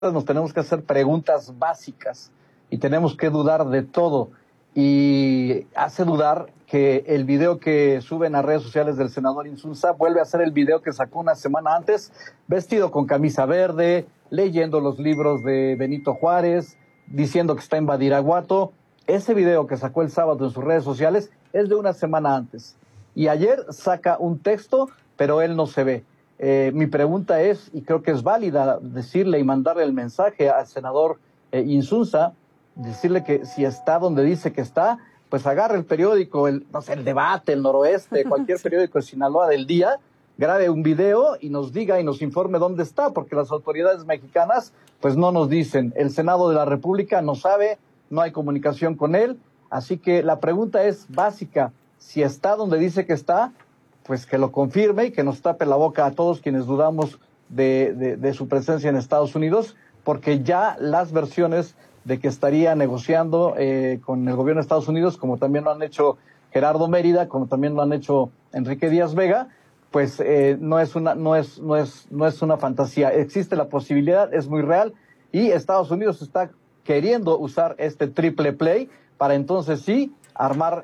nos tenemos que hacer preguntas básicas y tenemos que dudar de todo. Y hace dudar que el video que suben a redes sociales del senador Insunza vuelve a ser el video que sacó una semana antes, vestido con camisa verde, leyendo los libros de Benito Juárez, diciendo que está en Badiraguato. Ese video que sacó el sábado en sus redes sociales es de una semana antes. Y ayer saca un texto, pero él no se ve. Mi pregunta es, y creo que es válida, decirle y mandarle el mensaje al senador Insunza, decirle que si está donde dice que está, pues agarre el periódico, el Debate, el Noroeste, cualquier periódico de Sinaloa del día, grabe un video y nos diga y nos informe dónde está, porque las autoridades mexicanas pues no nos dicen. El Senado de la República no sabe, no hay comunicación con él, así que la pregunta es básica: si está donde dice que está, pues que lo confirme y que nos tape la boca a todos quienes dudamos de su presencia en Estados Unidos, porque ya las versiones de que estaría negociando con el gobierno de Estados Unidos, como también lo han hecho Gerardo Mérida, como también lo han hecho Enrique Díaz Vega, pues no es una fantasía. Existe la posibilidad, es muy real, y Estados Unidos está queriendo usar este triple play para entonces sí armar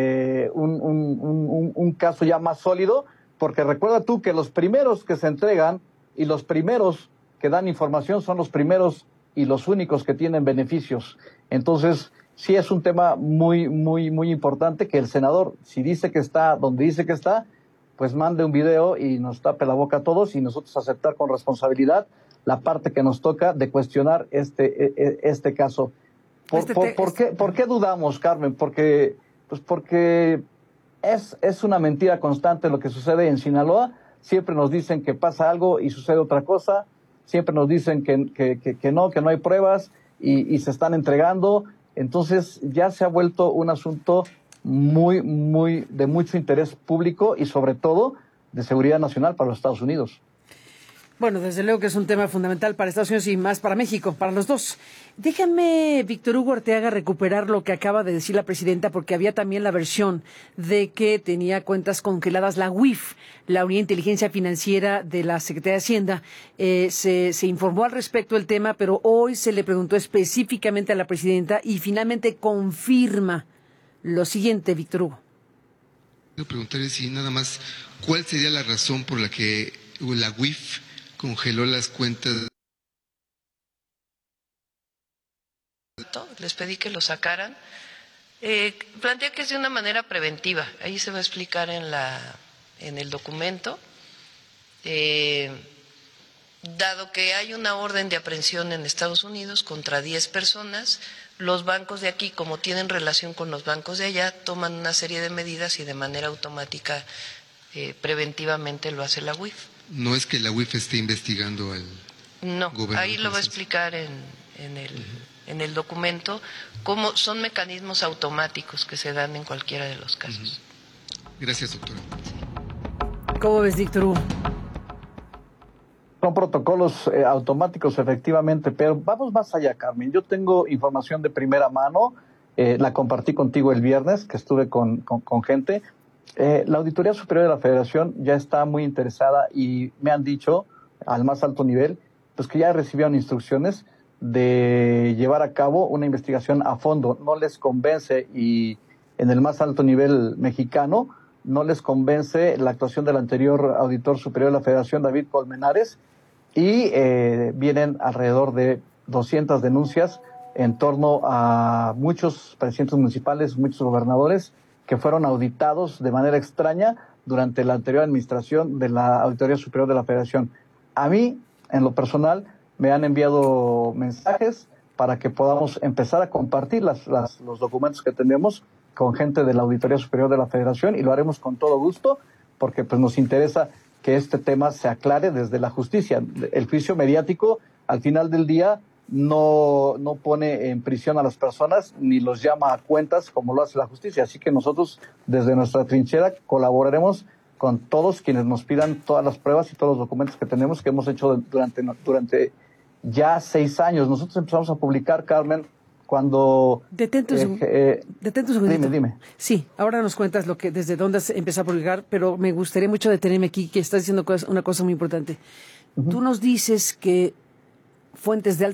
un caso ya más sólido, porque recuerda tú que los primeros que se entregan y los primeros que dan información son los primeros y los únicos que tienen beneficios. Entonces, sí es un tema muy, muy, muy importante que el senador, si dice que está donde dice que está, pues mande un video y nos tape la boca a todos y nosotros aceptar con responsabilidad la parte que nos toca de cuestionar este caso. ¿Por qué dudamos, Carmen? Porque es una mentira constante lo que sucede en Sinaloa. Siempre nos dicen que pasa algo y sucede otra cosa. Siempre nos dicen que no hay pruebas y se están entregando. Entonces ya se ha vuelto un asunto muy de mucho interés público y sobre todo de seguridad nacional para los Estados Unidos. Bueno, desde luego que es un tema fundamental para Estados Unidos y más para México, para los dos. Déjame, Víctor Hugo Arteaga, recuperar lo que acaba de decir la presidenta, porque había también la versión de que tenía cuentas congeladas la UIF, la Unidad de Inteligencia Financiera de la Secretaría de Hacienda. Se informó al respecto del tema, pero hoy se le preguntó específicamente a la presidenta y finalmente confirma lo siguiente, Víctor Hugo. Quiero preguntarle si nada más, ¿cuál sería la razón por la que la UIF congeló las cuentas? Les pedí que lo sacaran. Plantea que es de una manera preventiva. Ahí se va a explicar en el documento. Dado que hay una orden de aprehensión en Estados Unidos contra 10 personas, los bancos de aquí, como tienen relación con los bancos de allá, toman una serie de medidas y de manera automática, preventivamente lo hace la UIF. No es que la UIF esté investigando al gobierno. Ahí lo va a explicar en el documento, cómo son mecanismos automáticos que se dan en cualquiera de los casos. Gracias, doctora. ¿Cómo ves, Víctor Hugo? Son protocolos automáticos, efectivamente, pero vamos más allá, Carmen. Yo tengo información de primera mano, la compartí contigo el viernes, que estuve con gente. La Auditoría Superior de la Federación ya está muy interesada y me han dicho, al más alto nivel, pues que ya recibieron instrucciones de llevar a cabo una investigación a fondo. No les convence, y en el más alto nivel mexicano, no les convence la actuación del anterior Auditor Superior de la Federación, David Colmenares, y vienen alrededor de 200 denuncias en torno a muchos presidentes municipales, muchos gobernadores que fueron auditados de manera extraña durante la anterior administración de la Auditoría Superior de la Federación. A mí, en lo personal, me han enviado mensajes para que podamos empezar a compartir los documentos que tenemos con gente de la Auditoría Superior de la Federación, y lo haremos con todo gusto, porque pues nos interesa que este tema se aclare desde la justicia. El juicio mediático, al final del día, no pone en prisión a las personas ni los llama a cuentas como lo hace la justicia. Así que nosotros, desde nuestra trinchera, colaboraremos con todos quienes nos pidan todas las pruebas y todos los documentos que tenemos, que hemos hecho durante ya 6 años. Nosotros empezamos a publicar, Carmen, cuando... Detente un segundito. Dime. Sí, ahora nos cuentas desde dónde empezó a publicar, pero me gustaría mucho detenerme aquí, que estás diciendo una cosa muy importante. Tú nos dices que fuentes de